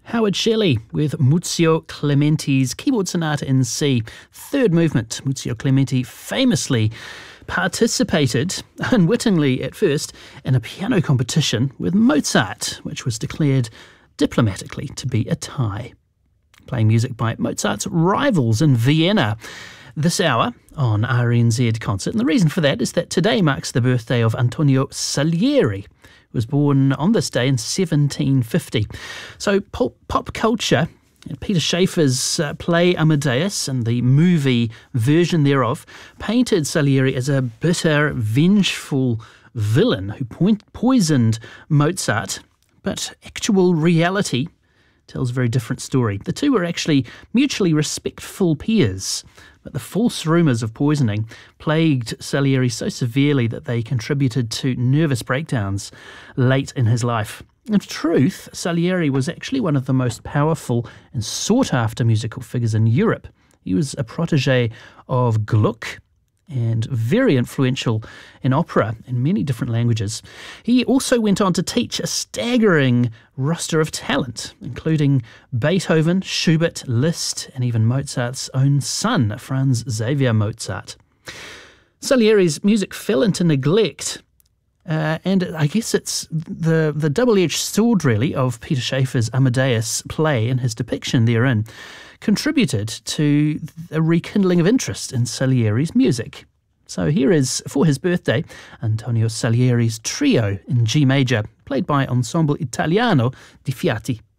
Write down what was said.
Howard Shelley with Muzio Clementi's Keyboard Sonata in C, third movement. Muzio Clementi famously participated, unwittingly at first, in a piano competition with Mozart, which was declared diplomatically to be a tie. Playing music by Mozart's rivals in Vienna this hour on RNZ Concert. And the reason for that is that today marks the birthday of Antonio Salieri, who was born on this day in 1750. So pop culture, Peter Shaffer's play Amadeus and the movie version thereof painted Salieri as a bitter, vengeful villain who poisoned Mozart, but actual reality tells a very different story. The two were actually mutually respectful peers, but the false rumours of poisoning plagued Salieri so severely that they contributed to nervous breakdowns late in his life. In truth, Salieri was actually one of the most powerful and sought-after musical figures in Europe. He was a protégé of Gluck and very influential in opera in many different languages. He also went on to teach a staggering roster of talent, including Beethoven, Schubert, Liszt, and even Mozart's own son, Franz Xavier Mozart. Salieri's music fell into neglect, and I guess it's the double-edged sword, really, of Peter Shaffer's Amadeus play and his depiction therein contributed to a rekindling of interest in Salieri's music. So here is, for his birthday, Antonio Salieri's trio in G major, played by Ensemble Italiano di Fiati.